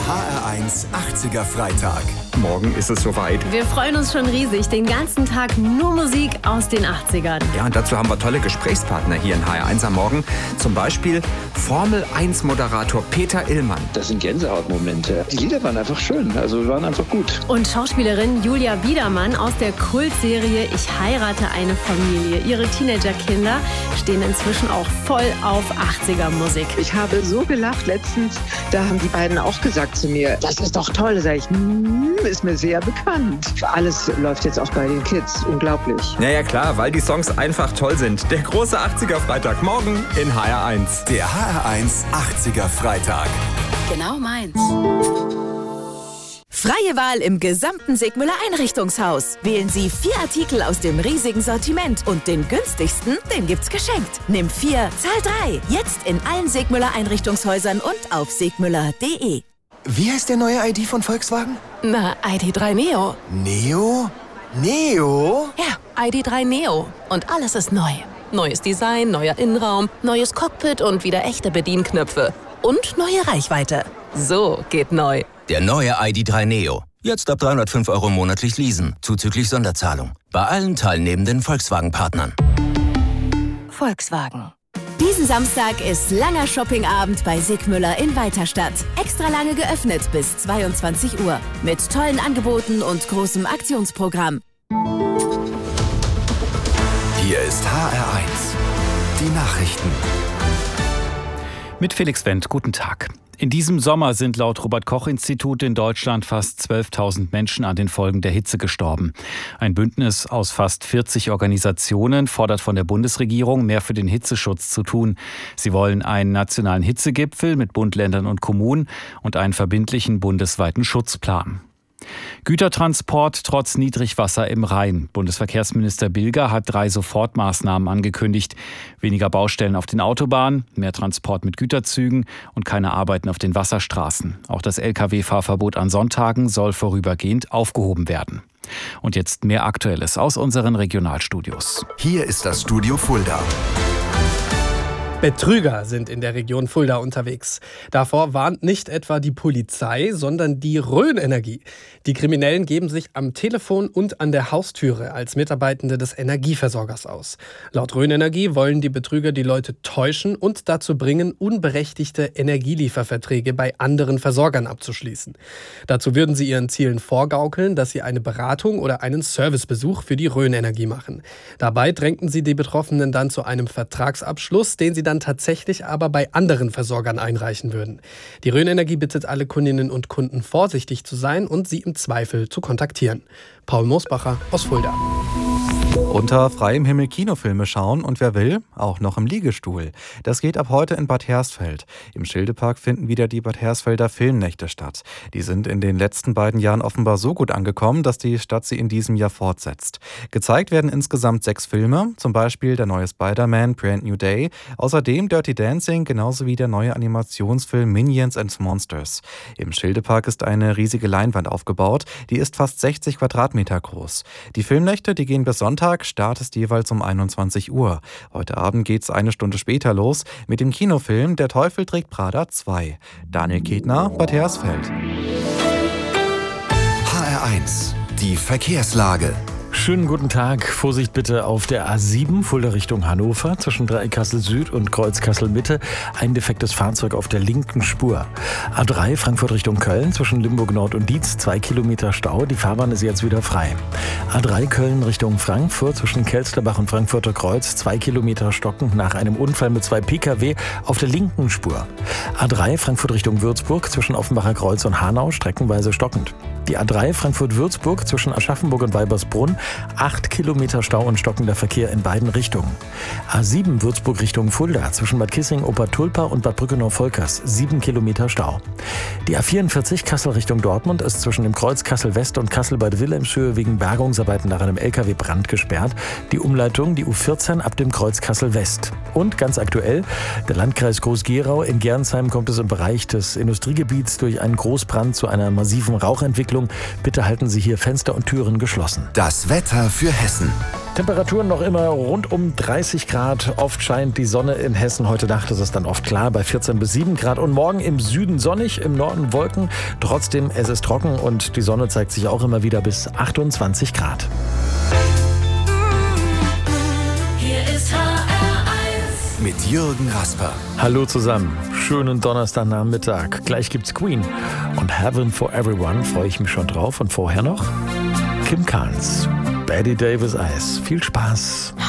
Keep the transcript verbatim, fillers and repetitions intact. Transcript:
H R eins achtziger Freitag. Morgen ist es soweit. Wir freuen uns schon riesig. Den ganzen Tag nur Musik aus den achtzigern. Ja, und dazu haben wir tolle Gesprächspartner hier in H R eins am Morgen. Zum Beispiel Formel eins Moderator Peter Illmann. Das sind Gänsehautmomente. Die Lieder waren einfach schön, also waren einfach gut. Und Schauspielerin Julia Biedermann aus der Kultserie Ich heirate eine Familie. Ihre Teenagerkinder stehen inzwischen auch voll auf achtziger-Musik. Ich habe so gelacht letztens, da haben die beiden auch gesagt zu mir, das ist doch toll. Sag ich, mm, ist mir sehr bekannt. Alles läuft jetzt auch bei den Kids, unglaublich. Naja klar, weil die Songs einfach toll sind. Der große achtziger Freitag morgen in H R eins. Der H R eins achtziger Freitag. Genau meins. Freie Wahl im gesamten Sigmüller Einrichtungshaus. Wählen Sie vier Artikel aus dem riesigen Sortiment und den günstigsten, den gibt's geschenkt. Nimm vier, zahl drei. Jetzt in allen Sigmüller Einrichtungshäusern und auf sigmüller punkt de. Wie heißt der neue I D von Volkswagen? Na, I D drei Neo. Neo? Neo? Ja, I D drei Neo. Und alles ist neu. Neues Design, neuer Innenraum, neues Cockpit und wieder echte Bedienknöpfe. Und neue Reichweite. So geht neu. Der neue I D drei Neo. Jetzt ab dreihundertfünf Euro monatlich leasen, zuzüglich Sonderzahlung. Bei allen teilnehmenden Volkswagen-Partnern. Volkswagen. Diesen Samstag ist langer Shoppingabend bei Sigmüller in Weiterstadt. Extra lange geöffnet bis zweiundzwanzig Uhr. Mit tollen Angeboten und großem Aktionsprogramm. Hier ist H R eins. Die Nachrichten. Mit Felix Wendt, guten Tag. In diesem Sommer sind laut Robert-Koch-Institut in Deutschland fast zwölftausend Menschen an den Folgen der Hitze gestorben. Ein Bündnis aus fast vierzig Organisationen fordert von der Bundesregierung, mehr für den Hitzeschutz zu tun. Sie wollen einen nationalen Hitzegipfel mit Bund, Ländern und Kommunen und einen verbindlichen bundesweiten Schutzplan. Gütertransport trotz Niedrigwasser im Rhein. Bundesverkehrsminister Bilger hat drei Sofortmaßnahmen angekündigt. Weniger Baustellen auf den Autobahnen, mehr Transport mit Güterzügen und keine Arbeiten auf den Wasserstraßen. Auch das L K W-Fahrverbot an Sonntagen soll vorübergehend aufgehoben werden. Und jetzt mehr Aktuelles aus unseren Regionalstudios. Hier ist das Studio Fulda. Betrüger sind in der Region Fulda unterwegs. Davor warnt nicht etwa die Polizei, sondern die Rhön Energie. Die Kriminellen geben sich am Telefon und an der Haustüre als Mitarbeitende des Energieversorgers aus. Laut Rhön Energie wollen die Betrüger die Leute täuschen und dazu bringen, unberechtigte Energielieferverträge bei anderen Versorgern abzuschließen. Dazu würden sie ihren Zielen vorgaukeln, dass sie eine Beratung oder einen Servicebesuch für die Rhön Energie machen. Dabei drängten sie die Betroffenen dann zu einem Vertragsabschluss, den sie dann tatsächlich aber bei anderen Versorgern einreichen würden. Die Rhön Energie bittet alle Kundinnen und Kunden, vorsichtig zu sein und sie im Zweifel zu kontaktieren. Paul Moosbacher aus Fulda. Unter freiem Himmel Kinofilme schauen und wer will, auch noch im Liegestuhl. Das geht ab heute in Bad Hersfeld. Im Schildepark finden wieder die Bad Hersfelder Filmnächte statt. Die sind in den letzten beiden Jahren offenbar so gut angekommen, dass die Stadt sie in diesem Jahr fortsetzt. Gezeigt werden insgesamt sechs Filme, zum Beispiel der neue Spider-Man, Brand New Day, außerdem Dirty Dancing, genauso wie der neue Animationsfilm Minions and Monsters. Im Schildepark ist eine riesige Leinwand aufgebaut, die ist fast sechzig Quadratmeter groß. Die Filmnächte, die gehen bis Sonntag, Start ist jeweils um einundzwanzig Uhr. Heute Abend geht's eine Stunde später los mit dem Kinofilm Der Teufel trägt Prada zwei. Daniel Ketner, Bad Hersfeld. H R eins. Die Verkehrslage. Schönen guten Tag. Vorsicht bitte auf der A sieben, Fulda Richtung Hannover, zwischen Dreieckkassel Süd und Kreuz Kassel Mitte. Ein defektes Fahrzeug auf der linken Spur. A drei, Frankfurt Richtung Köln, zwischen Limburg Nord und Dietz, zwei Kilometer Stau. Die Fahrbahn ist jetzt wieder frei. A drei, Köln Richtung Frankfurt, zwischen Kelsterbach und Frankfurter Kreuz, zwei Kilometer stockend nach einem Unfall mit zwei Pkw auf der linken Spur. A drei, Frankfurt Richtung Würzburg, zwischen Offenbacher Kreuz und Hanau, streckenweise stockend. Die A drei Frankfurt-Würzburg zwischen Aschaffenburg und Weibersbrunn, acht Kilometer Stau und stockender Verkehr in beiden Richtungen. A sieben Würzburg Richtung Fulda zwischen Bad Kissing, Obertulpa und Bad Brückenau-Volkers, sieben Kilometer Stau. Die A vierundvierzig Kassel Richtung Dortmund ist zwischen dem Kreuz Kassel West und Kassel Bad Wilhelmshöhe wegen Bergungsarbeiten nach einem L K W-Brand gesperrt. Die Umleitung, die U vierzehn ab dem Kreuz Kassel West. Und ganz aktuell, der Landkreis Groß-Gerau. In Gernsheim kommt es im Bereich des Industriegebiets durch einen Großbrand zu einer massiven Rauchentwicklung. Bitte halten Sie hier Fenster und Türen geschlossen. Das Wetter für Hessen. Temperaturen noch immer rund um dreißig Grad. Oft scheint die Sonne in Hessen. Heute Nacht ist es dann oft klar bei vierzehn bis sieben Grad. Und morgen im Süden sonnig, im Norden Wolken. Trotzdem, es ist trocken und die Sonne zeigt sich auch immer wieder bis achtundzwanzig Grad. Hier ist H R eins mit Jürgen Rasper. Hallo zusammen, schönen Donnerstagnachmittag. Gleich gibt's Queen und Heaven for Everyone, freue ich mich schon drauf. Und vorher noch Kim Carnes, Betty Davis Eyes. Viel Spaß.